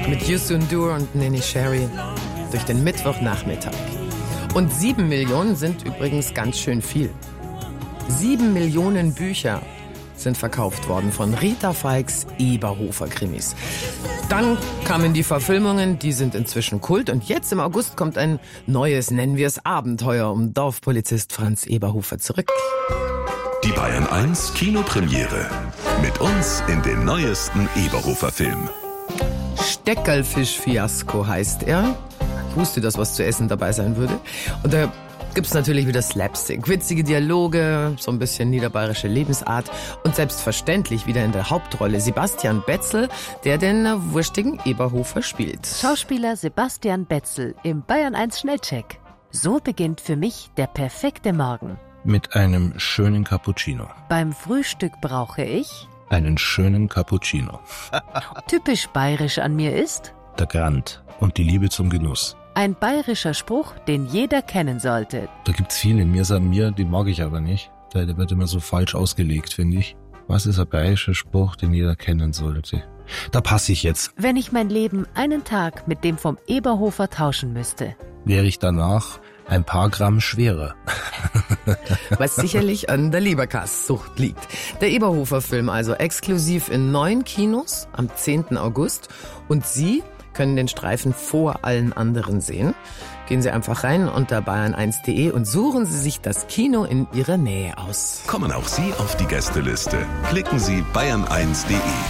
mit Youssou N'Dour und Neneh Cherry durch den Mittwochnachmittag. Und 7 Millionen sind übrigens ganz schön viel. 7 Millionen Bücher sind verkauft worden von Rita Falks Eberhofer-Krimis. Dann kamen die Verfilmungen, die sind inzwischen Kult. Und jetzt im August kommt ein neues, nennen wir es Abenteuer, um Dorfpolizist Franz Eberhofer zurück. Die Bayern 1 Kinopremiere. Mit uns in den neuesten Eberhofer-Film. Steckerlfisch-Fiasko heißt er. Ich wusste, dass was zu essen dabei sein würde. Und da gibt's natürlich wieder Slapstick, witzige Dialoge, so ein bisschen niederbayerische Lebensart und selbstverständlich wieder in der Hauptrolle Sebastian Betzel, der den wurstigen Eberhofer spielt. Schauspieler Sebastian Betzel im Bayern 1 Schnellcheck. So beginnt für mich der perfekte Morgen. Mit einem schönen Cappuccino. Beim Frühstück brauche ich Einen schönen Cappuccino. typisch bayerisch an mir ist Der Grand und die Liebe zum Genuss. ein bayerischer Spruch, den jeder kennen sollte. Da gibt's viele. Mir sagen mir, die mag ich aber nicht. Der wird immer so falsch ausgelegt, finde ich. Was ist ein bayerischer Spruch, den jeder kennen sollte? Da passe ich jetzt. Wenn ich mein Leben einen Tag mit dem vom Eberhofer tauschen müsste. Wäre ich danach ein paar Gramm schwerer. Was sicherlich an der Leberkassucht liegt. Der Eberhofer-Film also exklusiv in 9 Kinos am 10. August. Und Sie können den Streifen vor allen anderen sehen. Gehen Sie einfach rein unter bayern1.de und suchen Sie sich das Kino in Ihrer Nähe aus. Kommen auch Sie auf die Gästeliste. Klicken Sie bayern1.de.